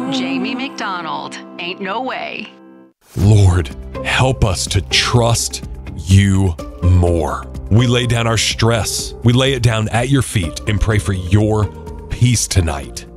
Jamie McDonald. Ain't no way. Lord, help us to trust you more. We lay down our stress. We lay it down at your feet and pray for your peace tonight.